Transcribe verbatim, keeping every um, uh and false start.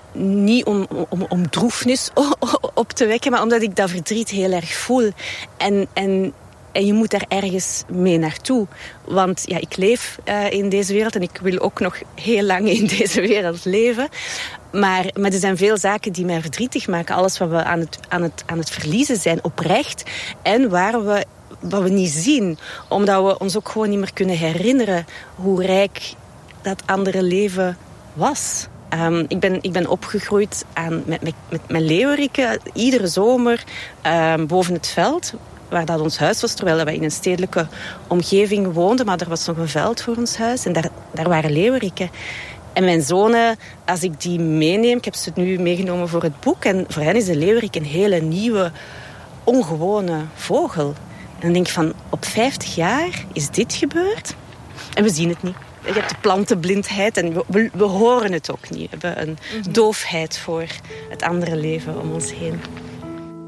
niet om, om, om droefnis op te wekken, maar omdat ik dat verdriet heel erg voel. En, en, en je moet daar ergens mee naartoe. Want ja, ik leef uh, in deze wereld en ik wil ook nog heel lang in deze wereld leven. Maar, maar er zijn veel zaken die mij verdrietig maken. Alles wat we aan het, aan het, aan het verliezen zijn, oprecht. En waar we, wat we niet zien. Omdat we ons ook gewoon niet meer kunnen herinneren hoe rijk dat andere leven was. Um, ik, ben, ik ben opgegroeid aan, met, met, met, met leeuweriken. Iedere zomer um, boven het veld, waar dat ons huis was, terwijl we in een stedelijke omgeving woonden. Maar er was nog een veld voor ons huis en daar, daar waren leeuweriken. En mijn zonen, als ik die meeneem, ik heb ze nu meegenomen voor het boek, en voor hen is de leeuwerik een hele nieuwe, ongewone vogel. En dan denk ik van, op vijftig jaar is dit gebeurd en we zien het niet. Je hebt de plantenblindheid en we, we, we horen het ook niet. We hebben een doofheid voor het andere leven om ons heen.